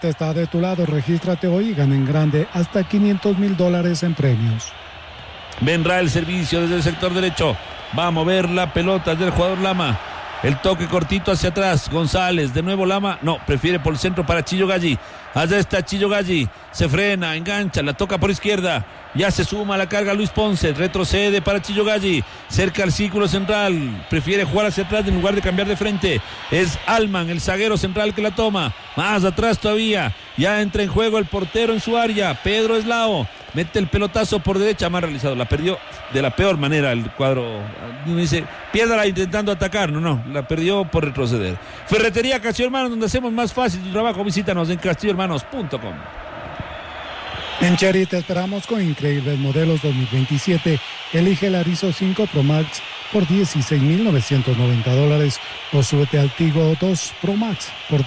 Está de tu lado, regístrate hoy y gana en grande hasta $500,000 en premios. Vendrá el servicio desde el sector derecho. Va a mover la pelota del jugador Lama. El toque cortito hacia atrás. González, de nuevo Lama. No, prefiere por el centro para Chillo Galli. Allá está Chillo Galli. Se frena, engancha, la toca por izquierda. Ya se suma a la carga Luis Ponce. Retrocede para Chillo Galli. Cerca al círculo central. Prefiere jugar hacia atrás en lugar de cambiar de frente. Es Alman, el zaguero central que la toma. Más atrás todavía. Ya entra en juego el portero en su área. Pedro Eslao. Mete el pelotazo por derecha, mal realizado. La perdió de la peor manera el cuadro. Dice, piérdala intentando atacar. No, la perdió por retroceder. Ferretería Castillo Hermanos, donde hacemos más fácil tu trabajo. Visítanos en castillohermanos.com. En Cherry te esperamos con increíbles modelos 2027. Elige el Arizo 5 Pro Max por $16,990 o súbete al Tigo 2 Pro Max por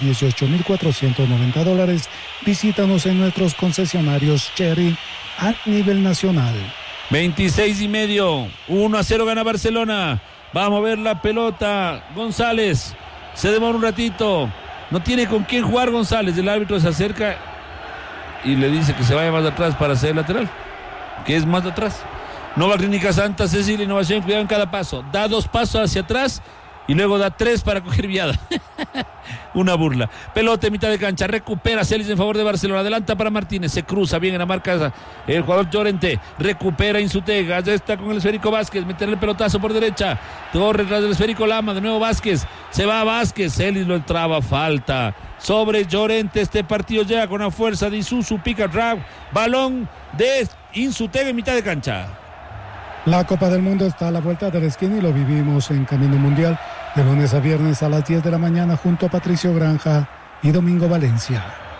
$18,490. Visítanos en nuestros concesionarios Cherry a nivel nacional. 26:30, 1-0 gana Barcelona. Va a mover la pelota González. Se demora un ratito. No tiene con quién jugar González. El árbitro se acerca y le dice que se vaya más de atrás para hacer lateral, que es más de atrás. Nova Clínica Santa Cecilia, innovación, cuidado en cada paso. Da 2 pasos hacia atrás y luego da 3 para coger viada. Una burla. Pelota en mitad de cancha, recupera Celis en favor de Barcelona, adelanta para Martínez, se cruza bien en la marca el jugador Llorente, recupera Insutega, ya está con el esférico Vázquez, meter el pelotazo por derecha, corre tras del esférico Lama, de nuevo Vázquez, se va Vázquez, Celis lo entraba, falta sobre Llorente. Este partido llega con la fuerza de Isuzu Pica Drag, balón de Insutega en mitad de cancha. La Copa del Mundo está a la vuelta de la esquina y lo vivimos en Camino Mundial de lunes a viernes a las 10 de la mañana junto a Patricio Granja y Domingo Valencia.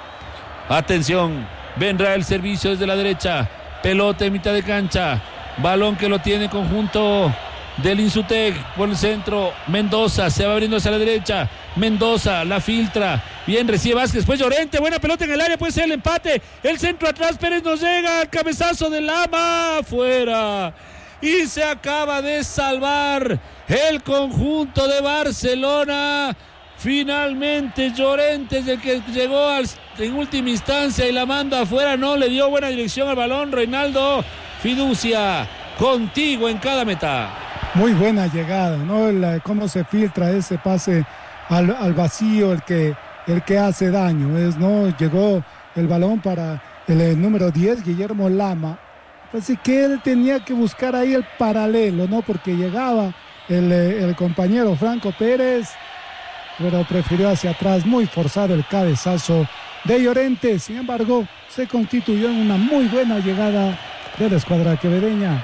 Atención, vendrá el servicio desde la derecha, pelota en mitad de cancha, balón que lo tiene conjunto del Insutec por el centro. Mendoza se va abriendo hacia la derecha, Mendoza la filtra, bien recibe Vázquez, después Llorente, buena pelota en el área, puede ser el empate, el centro atrás, Pérez nos llega, el cabezazo de Lama, fuera. Y se acaba de salvar el conjunto de Barcelona. Finalmente Llorente es el que llegó en última instancia y la manda afuera. No le dio buena dirección al balón. Reinaldo, fiducia contigo en cada meta. Muy buena llegada, ¿no? Cómo se filtra ese pase al vacío, el que hace daño. ¿No? Llegó el balón para el número 10, Guillermo Lama. Así que él tenía que buscar ahí el paralelo, ¿no? Porque llegaba el compañero Franco Pérez, pero prefirió hacia atrás, muy forzado el cabezazo de Llorente. Sin embargo, se constituyó en una muy buena llegada de la escuadra quevedeña,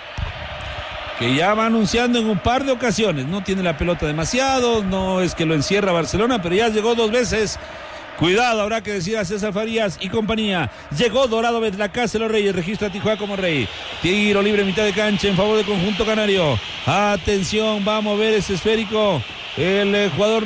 que ya va anunciando en un par de ocasiones. No tiene la pelota demasiado, no es que lo encierra Barcelona, pero ya llegó 2 veces. Cuidado, habrá que decir a César Farías y compañía. Llegó Dorado Betlacás, los Reyes, registra a Tijuana como rey. Tiro libre en mitad de cancha en favor del conjunto canario. Atención, va a mover ese esférico el jugador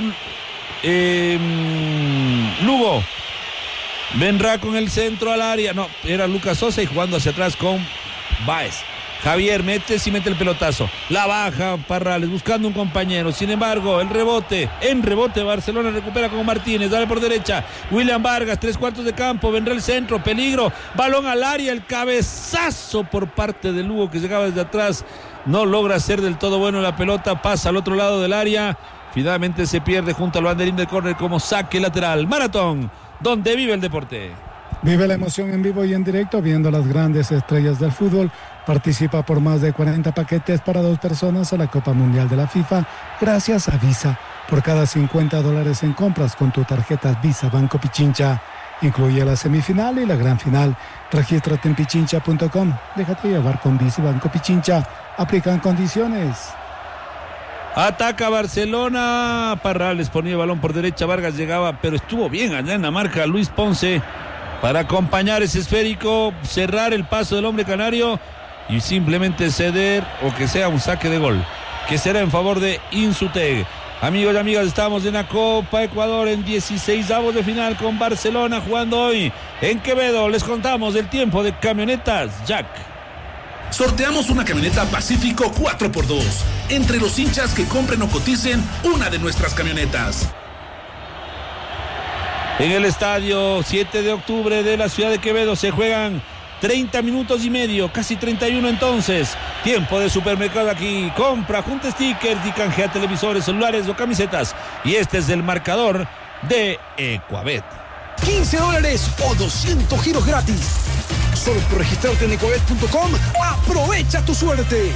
Lugo. Vendrá con el centro al área. No, era Lucas Sosa y jugando hacia atrás con Báez. Javier mete el pelotazo, la baja Parrales buscando un compañero, sin embargo en rebote Barcelona recupera con Martínez, dale por derecha, William Vargas, 3/4 de campo, vendrá el centro, peligro, balón al área, el cabezazo por parte de Lugo que llegaba desde atrás, no logra ser del todo bueno la pelota, pasa al otro lado del área, finalmente se pierde junto al banderín del córner como saque lateral. Maratón, donde vive el deporte. Vive la emoción en vivo y en directo viendo las grandes estrellas del fútbol. Participa por más de 40 paquetes para 2 personas a la Copa Mundial de la FIFA gracias a Visa. Por cada $50 en compras con tu tarjeta Visa Banco Pichincha. Incluye la semifinal y la gran final. Regístrate en pichincha.com. Déjate llevar con Visa Banco Pichincha. Aplican condiciones. Ataca Barcelona. Parrales ponía el balón por derecha. Vargas llegaba, pero estuvo bien allá en la marca Luis Ponce para acompañar ese esférico, cerrar el paso del hombre canario y simplemente ceder o que sea un saque de gol, que será en favor de Insuteg. Amigos y amigas, estamos en la Copa Ecuador en 16avos de final con Barcelona jugando hoy en Quevedo. Les contamos el tiempo de camionetas Jack. Sorteamos una camioneta Pacífico 4x2 entre los hinchas que compren o coticen una de nuestras camionetas. En el estadio 7 de octubre de la ciudad de Quevedo se juegan 30 minutos y medio, casi 31 entonces. Tiempo de supermercado aquí. Compra, junta stickers y canjea televisores, celulares o camisetas. Y este es el marcador de Ecuabet. $15 o 200 giros gratis. Solo por registrarte en ecuabet.com. Aprovecha tu suerte.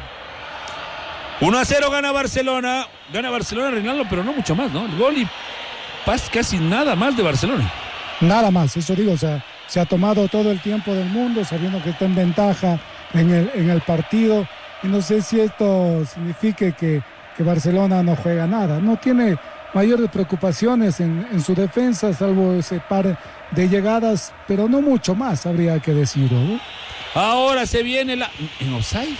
1-0 gana Barcelona. Gana Barcelona, Reinaldo, pero no mucho más, ¿no? El gol y casi nada más de Barcelona. Nada más, eso digo, o sea, se ha tomado todo el tiempo del mundo sabiendo que está en ventaja en el partido. Y no sé si esto significa que Barcelona no juega nada. No tiene mayores preocupaciones en su defensa, salvo ese par de llegadas, pero no mucho más, habría que decirlo, ¿no? Ahora se viene ¿en offside?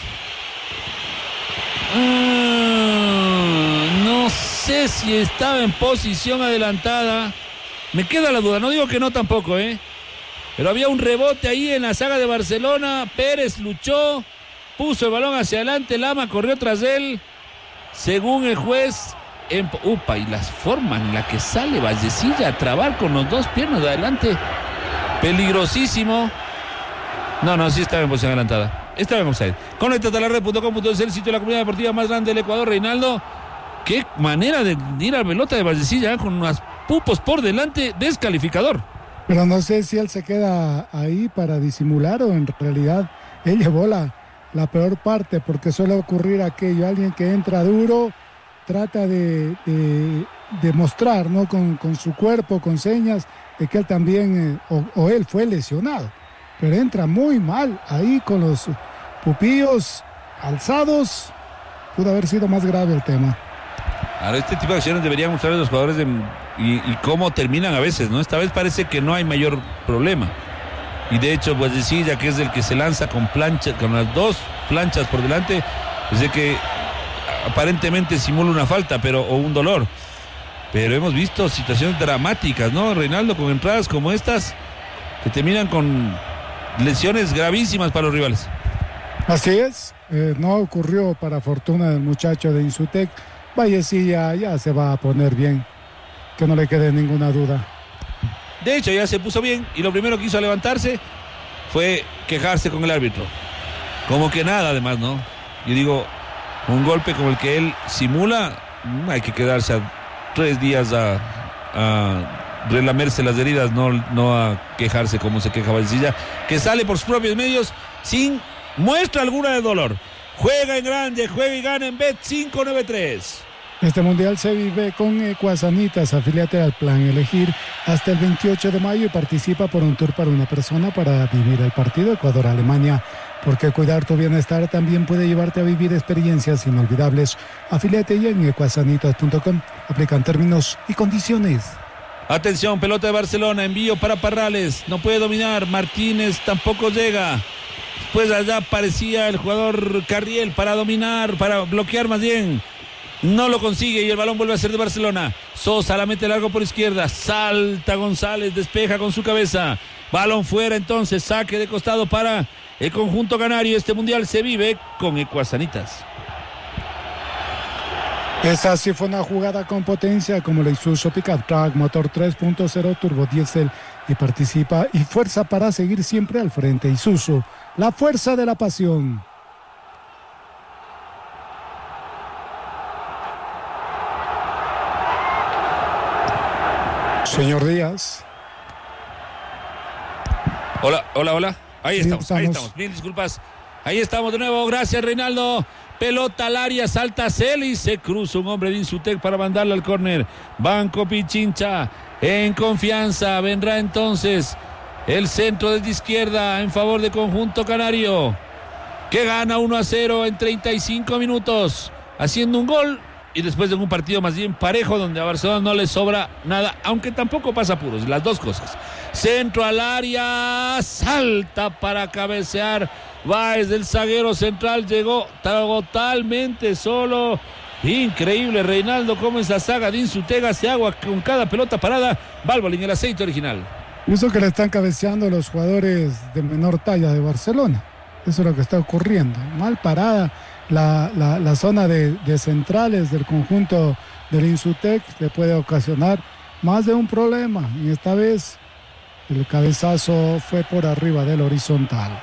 No sé si estaba en posición adelantada. Me queda la duda, no digo que no tampoco, pero había un rebote ahí en la saga de Barcelona. Pérez luchó, puso el balón hacia adelante, Lama corrió tras él. Según el juez, y la forma en la que sale Vallecilla a trabar con los dos piernas de adelante, peligrosísimo. No, sí estaba en posición adelantada. Estaba en offside. Conéctate a la red.com.es, el sitio de la comunidad deportiva más grande del Ecuador, Reinaldo. Qué manera de ir a la pelota de Vallecilla, con unas pupos por delante, descalificador. Pero no sé si él se queda ahí para disimular o en realidad él llevó la peor parte, porque suele ocurrir aquello, alguien que entra duro, trata de mostrar, ¿no? Con su cuerpo, con señas, de que él también, o él fue lesionado, pero entra muy mal ahí con los pupillos alzados. Pudo haber sido más grave el tema. Ahora, este tipo de acciones deberían mostrar a los jugadores y cómo terminan a veces, ¿no? Esta vez parece que no hay mayor problema. Y de hecho, pues decía que es el que se lanza con las dos planchas por delante, es de que aparentemente simula una falta, o un dolor. Pero hemos visto situaciones dramáticas, ¿no, Reinaldo? Con entradas como estas que terminan con lesiones gravísimas para los rivales. Así es, no ocurrió para fortuna del muchacho de Insutec. Vallecilla ya se va a poner bien, que no le quede ninguna duda. De hecho, ya se puso bien y lo primero que hizo al levantarse fue quejarse con el árbitro. Como que nada, además, ¿no? Yo digo, un golpe como el que él simula, hay que quedarse a 3 días a relamerse las heridas, no a quejarse como se queja Vallecilla, que sale por sus propios medios sin muestra alguna de dolor. Juega en grande, juega y gana en Bet593. Este mundial se vive con Ecuasanitas. Afíliate al plan Elegir hasta el 28 de mayo y participa por un tour para una persona para vivir el partido Ecuador-Alemania. Porque cuidar tu bienestar también puede llevarte a vivir experiencias inolvidables. Afíliate ya en ecuasanitas.com. Aplican términos y condiciones. Atención, pelota de Barcelona, envío para Parrales. No puede dominar, Martínez tampoco llega. Pues allá aparecía el jugador Carriel para dominar, para bloquear más bien. No lo consigue y el balón vuelve a ser de Barcelona. Sosa la mete largo por izquierda. Salta González, despeja con su cabeza. Balón fuera entonces, saque de costado para el conjunto canario. Este mundial se vive con Ecuasanitas. Esa sí fue una jugada con potencia, como la Isuzu Pickup Truck, motor 3.0 turbo diésel, y participa y fuerza para seguir siempre al frente. Isuzu, la fuerza de la pasión. Señor Díaz. Hola. Ahí estamos. Bien, disculpas. Ahí estamos de nuevo. Gracias, Reinaldo. Pelota al área, salta Celis, se cruza un hombre de Insutec para mandarla al córner. Banco Pichincha en confianza. Vendrá entonces el centro desde izquierda en favor de conjunto canario, que gana 1-0 en 35 minutos, haciendo un gol. Y después de un partido más bien parejo, donde a Barcelona no le sobra nada, aunque tampoco pasa apuros, las dos cosas. Centro al área, salta para cabecear Báez, del zaguero central, llegó totalmente solo. Increíble, Reinaldo, cómo esa saga de Insutec hace agua con cada pelota parada. Valvoline, el aceite original. Eso que le están cabeceando los jugadores de menor talla de Barcelona. Eso es lo que está ocurriendo. Mal parada la zona de centrales del conjunto del Insutec, le puede ocasionar más de un problema. Y esta vez el cabezazo fue por arriba del horizontal.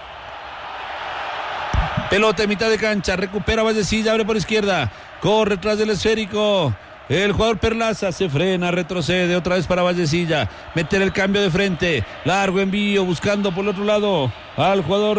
Pelota en mitad de cancha, recupera Vallecilla, abre por izquierda, corre tras del esférico. El jugador Perlaza se frena, retrocede otra vez para Vallecilla. Meter el cambio de frente. Largo envío, buscando por el otro lado al jugador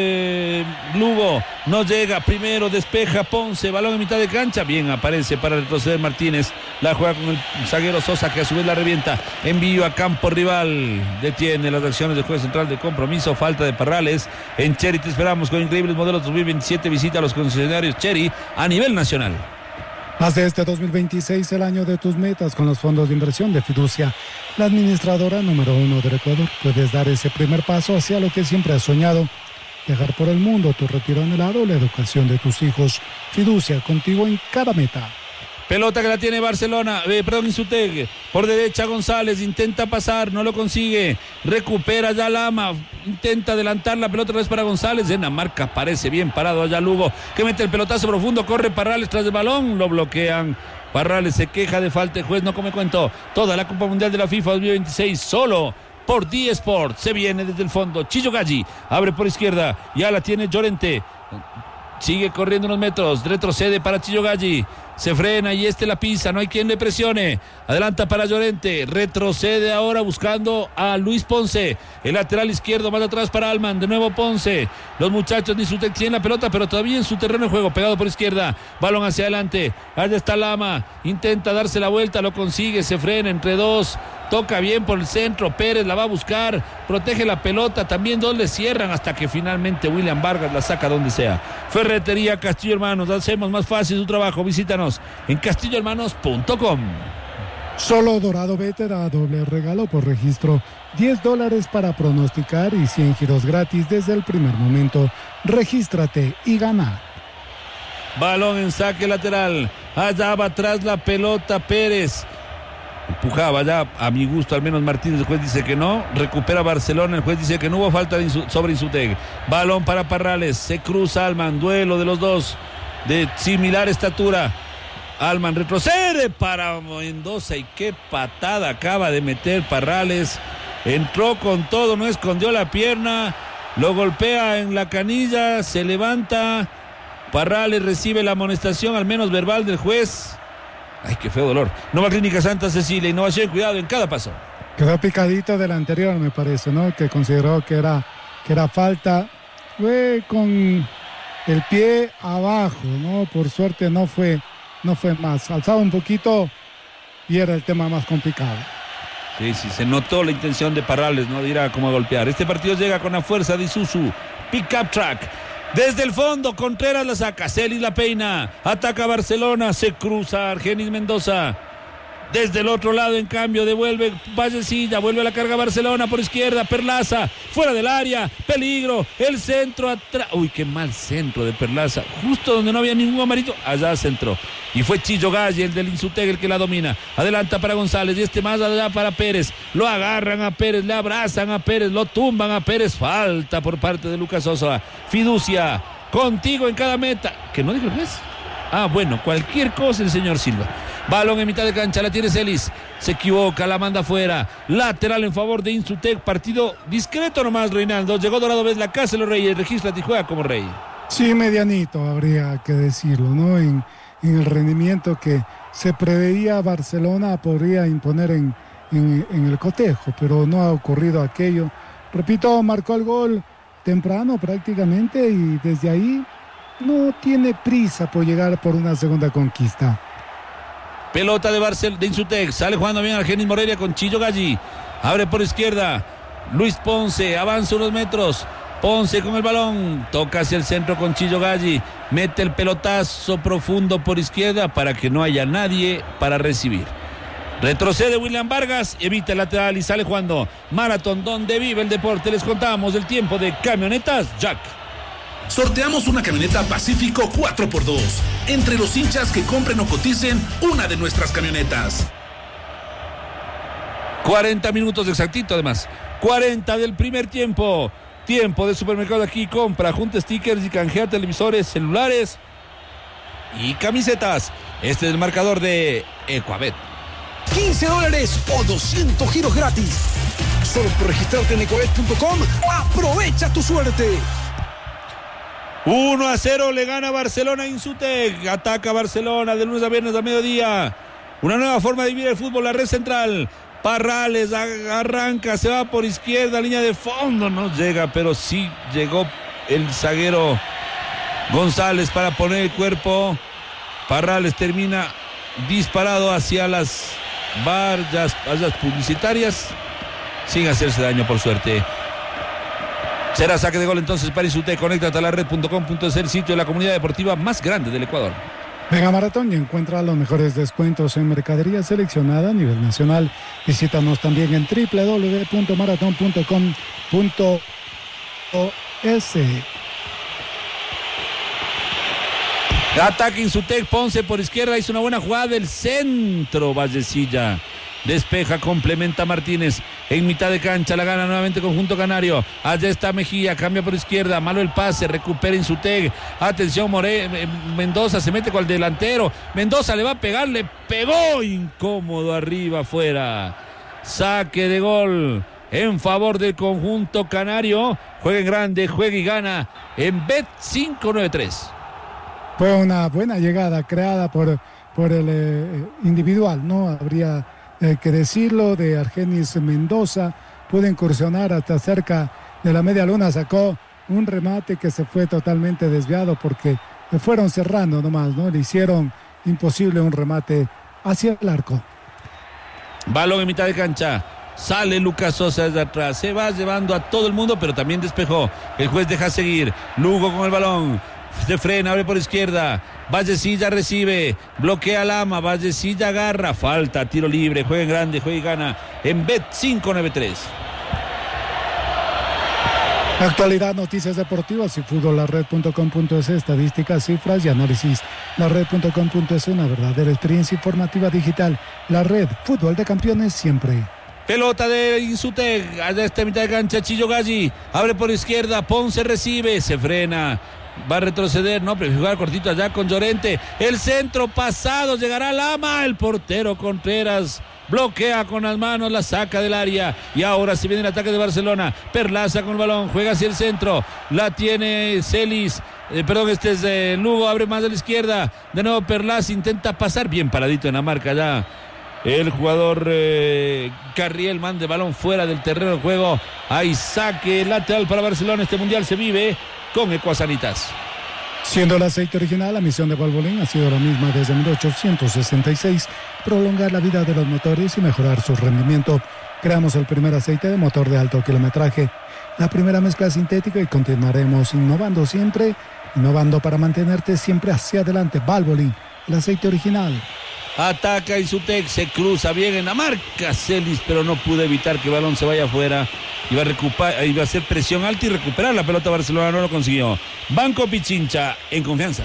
Lugo. No llega, primero despeja Ponce. Balón en mitad de cancha. Bien, aparece para retroceder Martínez. La juega con el zaguero Sosa, que a su vez la revienta. Envío a campo rival. Detiene las acciones del juez central de Compromiso. Falta de Parrales. En Chery te esperamos con increíbles modelos 2027. Visita a los concesionarios Chery a nivel nacional. Haz de este 2026 el año de tus metas con los fondos de inversión de Fiducia, la administradora número 1 del Ecuador. Puedes dar ese primer paso hacia lo que siempre has soñado, dejar por el mundo tu retiro anhelado, la educación de tus hijos. Fiducia, contigo en cada meta. Pelota que la tiene Insuteg. Por derecha González, intenta pasar, no lo consigue. Recupera ya Lama, intenta adelantar la pelota otra vez para González. En la marca parece bien parado allá Lugo, que mete el pelotazo profundo, corre Parrales tras el balón, lo bloquean. Parrales se queja de falta, el juez no come cuento. Toda la Copa Mundial de la FIFA 2026 solo por D-Sport. Se viene desde el fondo Chillo Galli, abre por izquierda, ya la tiene Llorente. Sigue corriendo unos metros, retrocede para Chillo Galli. Se frena y la pisa, no hay quien le presione. Adelanta para Llorente, retrocede ahora buscando a Luis Ponce. El lateral izquierdo, más atrás para Alman, de nuevo Ponce. Los muchachos de Insutec tienen la pelota, pero todavía en su terreno de juego, pegado por izquierda. Balón hacia adelante, allá está Lama, intenta darse la vuelta, lo consigue, se frena entre dos. Toca bien por el centro, Pérez la va a buscar, protege la pelota, también dos le cierran hasta que finalmente William Vargas la saca donde sea. Ferretería Castillo Hermanos, hacemos más fácil su trabajo, visítanos en castillohermanos.com. Solo Dorado B te da doble regalo por registro, $10 para pronosticar y 100 giros gratis desde el primer momento. Regístrate y gana. Balón en saque lateral, allá va atrás la pelota Pérez. Empujaba ya, a mi gusto, al menos Martínez. El juez dice que no. Recupera Barcelona. El juez dice que no hubo falta sobre Insuteg. Balón para Parrales. Se cruza Alman. Duelo de los dos de similar estatura. Alman retrocede para Mendoza. Y qué patada acaba de meter Parrales. Entró con todo, no escondió la pierna. Lo golpea en la canilla. Se levanta. Parrales recibe la amonestación, al menos verbal, del juez. Ay, qué feo dolor. Nueva Clínica Santa Cecilia, innovación y cuidado en cada paso. Quedó picadito del anterior, me parece, ¿no? Que consideró que era falta. Fue con el pie abajo, ¿no? Por suerte no fue más. Alzaba un poquito y era el tema más complicado. Sí, se notó la intención de Parrales, ¿no? De ir a como a golpear. Este partido llega con la fuerza de Isuzu Pickup Track. Desde el fondo, Contreras la saca, Celis la peina, ataca Barcelona, se cruza Argenis Mendoza. Desde el otro lado, en cambio, devuelve Vallecilla, vuelve a la carga Barcelona por izquierda, Perlaza, fuera del área, peligro, el centro atrás. Uy, qué mal centro de Perlaza, justo donde no había ningún amarillo, allá centró. Y fue Chillo Galli, el del Insuteg, el que la domina. Adelanta para González y más allá para Pérez. Lo agarran a Pérez, le abrazan a Pérez, lo tumban a Pérez. Falta por parte de Lucas Sosa. Fiducia, contigo en cada meta. ¿Que no dijo el juez? Ah, bueno, cualquier cosa el señor Silva. Balón en mitad de cancha, la tiene Celis. Se equivoca, la manda afuera. Lateral en favor de Insutec. Partido discreto nomás, Reinaldo. Llegó Dorado Vez, la casa de los Reyes. Regístrate y juega como rey. Sí, medianito, habría que decirlo, ¿no? En el rendimiento que se preveía, Barcelona podría imponer en el cotejo, pero no ha ocurrido aquello. Repito, marcó el gol temprano prácticamente y desde ahí no tiene prisa por llegar por una segunda conquista. Pelota de Insutec, sale jugando bien Argenis Morelia con Chillo Galli. Abre por izquierda, Luis Ponce, avanza unos metros. Ponce con el balón, toca hacia el centro con Chillo Galli. Mete el pelotazo profundo por izquierda para que no haya nadie para recibir. Retrocede William Vargas, evita el lateral y sale jugando Maratón, donde vive el deporte. Les contamos el tiempo de Camionetas Jack. Sorteamos una camioneta Pacífico 4x2 entre los hinchas que compren o coticen una de nuestras camionetas. 40 minutos exactito, además. 40 del primer tiempo. Tiempo de supermercado aquí. Compra, junta stickers y canjea televisores, celulares y camisetas. Este es el marcador de Ecuabet. $15 o 200 giros gratis. Solo por registrarte en Ecobet.com, aprovecha tu suerte. 1-0 le gana Barcelona a Insutec. Ataca Barcelona de lunes a viernes a mediodía. Una nueva forma de vivir el fútbol, la red central. Parrales arranca, se va por izquierda, línea de fondo, no llega, pero sí llegó el zaguero González para poner el cuerpo. Parrales termina disparado hacia las vallas publicitarias sin hacerse daño, por suerte. Será saque de gol entonces para Insutec. Conéctate a la red.com.es, el sitio de la comunidad deportiva más grande del Ecuador. Mega Maratón y encuentra los mejores descuentos en mercadería seleccionada a nivel nacional. Visítanos también en www.maraton.com.es. Ataque Insutec, Ponce por izquierda, hizo una buena jugada del centro, Vallecilla. Despeja, complementa Martínez en mitad de cancha, la gana nuevamente conjunto canario. Allá está Mejía, cambia por izquierda, malo el pase, recupera Insutec. Atención, Mendoza se mete con el delantero. Mendoza le va a pegar, le pegó incómodo arriba, afuera. Saque de gol en favor del conjunto canario. Juega en grande, juega y gana en Bet 593. Fue una buena llegada creada por el individual, ¿no? Habría que decirlo, de Argenis Mendoza. Pudo incursionar hasta cerca de la media luna, sacó un remate que se fue totalmente desviado porque le fueron cerrando nomás, ¿no? Le hicieron imposible un remate hacia el arco. Balón en mitad de cancha. Sale Lucas Sosa desde atrás, se va llevando a todo el mundo, pero también despejó. El juez deja seguir. Lugo con el balón. Se frena, abre por izquierda. Vallecilla recibe, bloquea Lama. Vallecilla agarra, falta, tiro libre. Juega en grande, juega y gana en Bet 593. Actualidad, noticias deportivas y fútbol, la red.com.es, estadísticas, cifras y análisis. La red.com.es, una verdadera experiencia informativa digital. La red, fútbol de campeones siempre. Pelota de Insutec, allá está en mitad de cancha, Chillo Galli, abre por izquierda, Ponce recibe, se frena, va a retroceder, no, prefiere jugar cortito allá con Llorente, el centro pasado, llegará Lama, el portero Contreras bloquea con las manos, la saca del área y ahora se viene el ataque de Barcelona. Perlaza con el balón, juega hacia el centro, la tiene Celis, este es Lugo, abre más a la izquierda, de nuevo Perlaza intenta pasar, bien paradito en la marca ya el jugador Carriel, manda el balón fuera del terreno de juego. Hay saque lateral para Barcelona. Este mundial se vive con Ecuasanitas. Siendo el aceite original, la misión de Valvoline ha sido la misma desde 1866, prolongar la vida de los motores y mejorar su rendimiento. Creamos el primer aceite de motor de alto kilometraje, la primera mezcla sintética, y continuaremos innovando siempre, innovando para mantenerte siempre hacia adelante. Valvoline, el aceite original. Ataca Insutec, se cruza bien en la marca Celis, pero no pudo evitar que el balón se vaya afuera. Iba a hacer presión alta y recuperar la pelota. Barcelona no lo consiguió. Banco Pichincha, en confianza.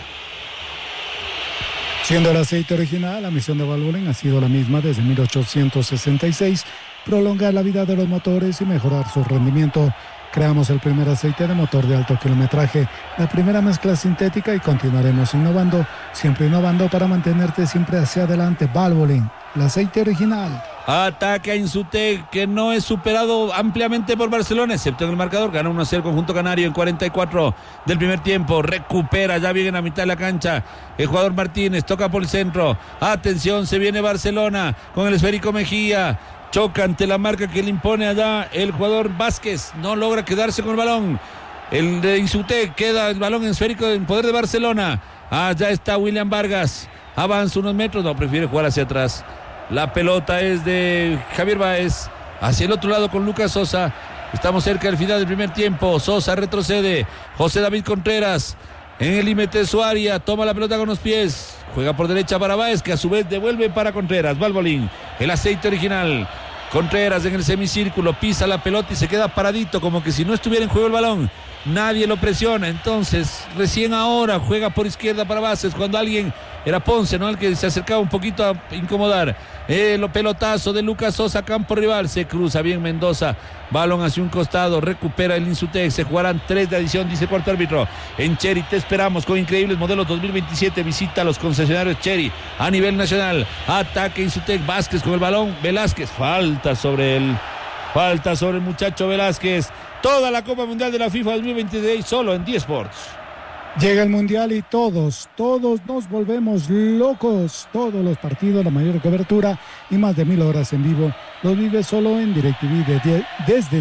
Siendo el aceite original, la misión de Valvoline ha sido la misma desde 1866, prolongar la vida de los motores y mejorar su rendimiento. Creamos el primer aceite de motor de alto kilometraje, la primera mezcla sintética, y continuaremos innovando, siempre innovando para mantenerte siempre hacia adelante. Valvoline, el aceite original. Ataque a Insutec, que no es superado ampliamente por Barcelona, excepto en el marcador. Gana 1-0 conjunto canario en 44 del primer tiempo. Recupera, ya viene a mitad de la cancha el jugador Martínez, toca por el centro. Atención, se viene Barcelona con el esférico Mejía. Choca ante la marca que le impone allá el jugador Vázquez. No logra quedarse con el balón. El de Insutec, queda el balón en esférico en poder de Barcelona. Allá está William Vargas. Avanza unos metros, no, prefiere jugar hacia atrás. La pelota es de Javier Báez. Hacia el otro lado con Lucas Sosa. Estamos cerca del final del primer tiempo. Sosa retrocede. José David Contreras en el límite de su área. Toma la pelota con los pies. Juega por derecha para Báez, que a su vez devuelve para Contreras. Valvoline, el aceite original. Contreras en el semicírculo, pisa la pelota y se queda paradito, como que si no estuviera en juego el balón. Nadie lo presiona. Entonces, recién ahora juega por izquierda para Vázquez, cuando alguien Era Ponce, ¿no? El que se acercaba un poquito a incomodar. El pelotazo de Lucas Sosa, campo rival, se cruza bien Mendoza, balón hacia un costado, recupera el Insutec, se jugarán 3 de adición, dice cuarto árbitro. En Chery te esperamos con increíbles modelos 2027, visita a los concesionarios Chery a nivel nacional. Ataque Insutec, Vázquez con el balón, Velázquez, falta sobre el muchacho Velázquez. Toda la Copa Mundial de la FIFA 2026 solo en 10 Sports. Llega el Mundial y todos nos volvemos locos. Todos los partidos, la mayor cobertura y más de 1000 horas en vivo. Los vives solo en DirecTV desde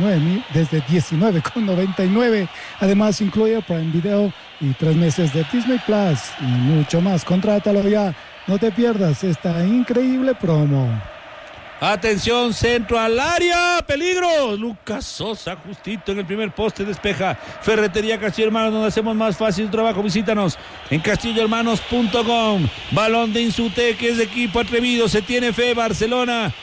19,99. Además incluye Prime Video y 3 meses de Disney Plus y mucho más. Contrátalo ya. No te pierdas esta increíble promo. Atención, centro al área, peligro. Lucas Sosa justito en el primer poste, despeja. Ferretería Castillo Hermanos, donde hacemos más fácil tu trabajo. Visítanos en castillohermanos.com. Balón de Insutec, que es de equipo atrevido, se tiene fe. Barcelona,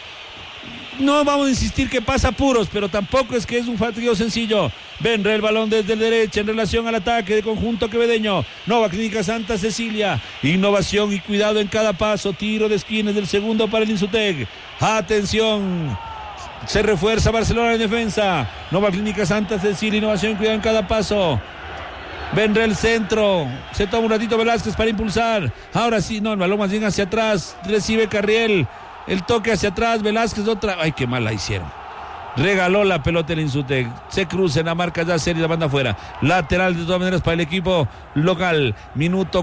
no vamos a insistir que pasa apuros, pero tampoco es que es un partido sencillo. Vendrá el balón desde la derecha en relación al ataque de conjunto quevedeño. Nova Clínica Santa Cecilia, innovación y cuidado en cada paso. Tiro de esquina del segundo para el Insutec. Atención, se refuerza Barcelona en defensa. Nova Clínica Santa Cecilia, innovación y cuidado en cada paso. Vendrá el centro, se toma un ratito Velázquez para impulsar. Ahora sí, no, el balón más bien hacia atrás, recibe Carriel. El toque hacia atrás, Velázquez otra. Ay, qué mal la hicieron. Regaló la pelota el Insutec. Se cruza en la marca ya serie, la banda afuera. Lateral de todas maneras para el equipo local. Minuto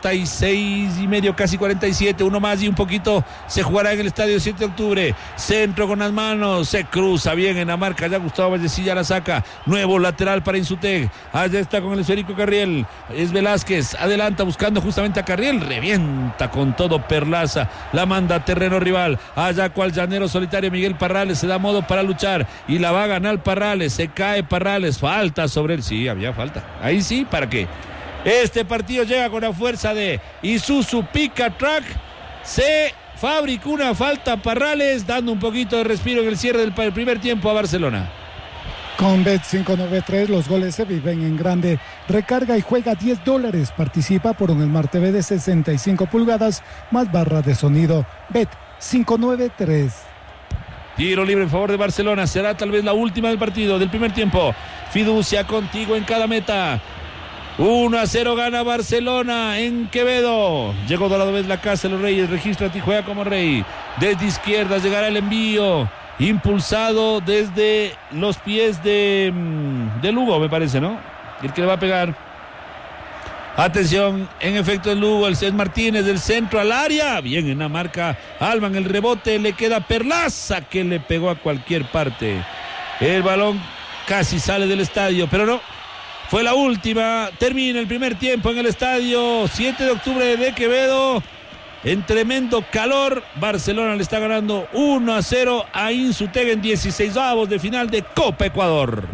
46 y medio, casi 47. Uno más y un poquito. Se jugará en el estadio 7 de octubre. Centro con las manos. Se cruza bien en la marca. Ya Gustavo Vallecilla la saca. Nuevo lateral para Insutec. Allá está con el esférico Carriel. Es Velázquez. Adelanta buscando justamente a Carriel. Revienta con todo Perlaza. La manda a terreno rival. Allá cual llanero solitario Miguel Parrales. Se da modo para luchar. Y la va a ganar Parrales, se cae Parrales, falta sobre él, sí, había falta, ahí sí, ¿para qué? Este partido llega con la fuerza de Isuzu Pickup Truck, se fabricó una falta Parrales, dando un poquito de respiro en el cierre del primer tiempo a Barcelona. Con Bet593 los goles se viven en grande. Recarga y juega $10. Participa por un Smart TV de 65 pulgadas más barra de sonido. Bet593. Tiro libre en favor de Barcelona. Será tal vez la última del partido, del primer tiempo. Fiducia contigo en cada meta. 1-0 gana Barcelona en Quevedo. Llegó Dorado vez la casa de los Reyes. Regístrate y juega como rey. Desde izquierda llegará el envío. Impulsado desde los pies de Lugo, me parece, ¿no? El que le va a pegar. Atención, en efecto el Lugo, el Cés Martínez del centro al área. Bien en la marca Alman, el rebote, le queda Perlaza que le pegó a cualquier parte. El balón casi sale del estadio, pero no. Fue la última. Termina el primer tiempo en el estadio 7 de octubre de Quevedo. En tremendo calor, Barcelona le está ganando 1-0 a Insutec en 16avos de final de Copa Ecuador.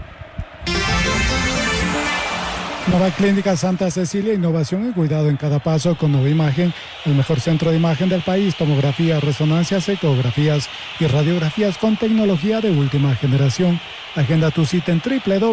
Nova Clínica Santa Cecilia, innovación y cuidado en cada paso con Nova Imagen, el mejor centro de imagen del país, tomografías, resonancias, ecografías y radiografías con tecnología de última generación. Agenda tu cita en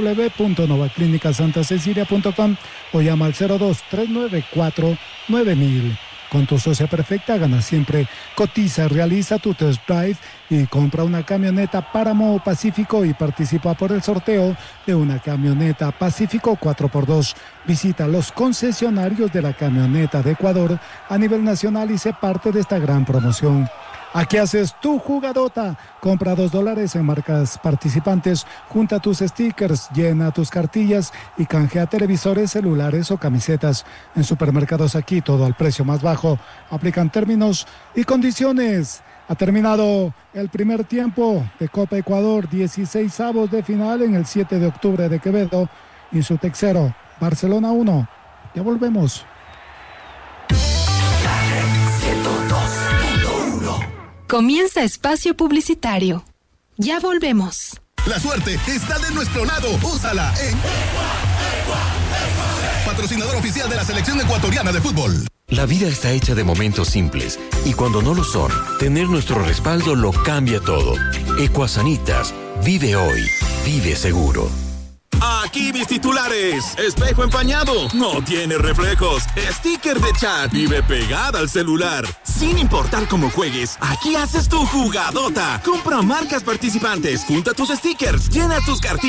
www.novaclinicasantaCecilia.com o llama al 02-394-9000. Con tu socia perfecta ganas siempre. Cotiza, realiza tu test drive y compra una camioneta Páramo Pacífico y participa por el sorteo de una camioneta Pacífico 4x2. Visita los concesionarios de la camioneta de Ecuador a nivel nacional y sé parte de esta gran promoción. Aquí haces tu jugadota. Compra $2 en marcas participantes, junta tus stickers, llena tus cartillas y canjea televisores, celulares o camisetas. En Supermercados Aquí, todo al precio más bajo. Aplican términos y condiciones. Ha terminado el primer tiempo de Copa Ecuador, 16avos de final en el 7 de octubre de Quevedo. Insutec 0, Barcelona 1. Ya volvemos. Comienza espacio publicitario. Ya volvemos. La suerte está de nuestro lado. Úsala en patrocinador oficial de la selección ecuatoriana de fútbol. La vida está hecha de momentos simples y cuando no lo son, tener nuestro respaldo lo cambia todo. Ecuasanitas, vive hoy, vive seguro. Aquí Kibis titulares. Espejo empañado. No tiene reflejos. Sticker de chat. Vive pegada al celular. Sin importar cómo juegues, aquí haces tu jugadota. Compra marcas participantes. Junta tus stickers. Llena tus cartitas.